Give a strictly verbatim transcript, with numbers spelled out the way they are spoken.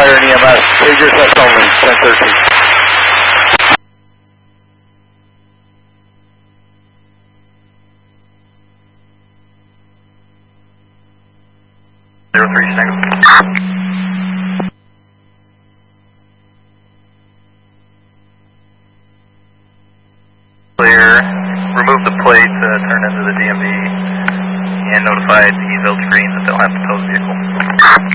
fire and E M S. Pager test only, ten thirteen. Zero three, single. Clear. Remove the plate to turn into the D M V and notify the E V L to green that they'll have to tow the vehicle.